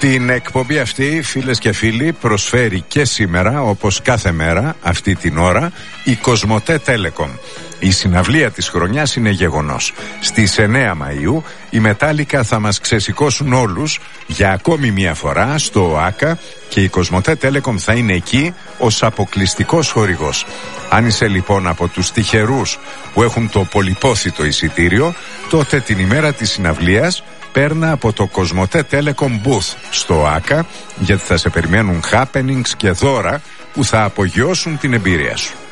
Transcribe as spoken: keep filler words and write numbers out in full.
Την εκπομπή αυτή, φίλες και φίλοι, προσφέρει και σήμερα, όπως κάθε μέρα, αυτή την ώρα, η Κοσμοτέ Telecom. Η συναυλία της χρονιάς είναι γεγονός. Στις εννέα Μαΐου οι Μετάλλικα θα μας ξεσηκώσουν όλους για ακόμη μια φορά στο ΆΚΑ και η Κοσμοτέ Telecom θα είναι εκεί ως αποκλειστικός χορηγός. Αν είσαι λοιπόν από τους τυχερούς που έχουν το πολυπόθητο εισιτήριο, τότε την ημέρα της συναυλίας παίρνα από το Κοσμοτέ Telecom Booth στο ΆΚΑ, γιατί θα σε περιμένουν happenings και δώρα που θα απογειώσουν την εμπειρία σου.